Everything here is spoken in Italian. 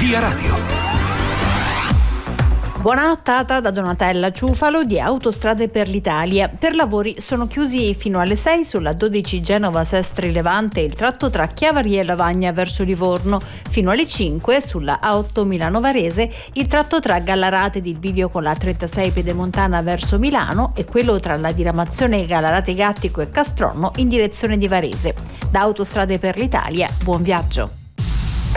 Via Radio. Buona nottata da Donatella Ciufalo di Autostrade per l'Italia. Per lavori sono chiusi fino alle 6 sulla 12 Genova-Sestri Levante il tratto tra Chiavari e Lavagna verso Livorno, fino alle 5 sulla A8 Milano Varese il tratto tra Gallarate di Bivio con la 36 Pedemontana verso Milano e quello tra la diramazione Gallarate Gattico e Castronno in direzione di Varese. Da Autostrade per l'Italia, buon viaggio.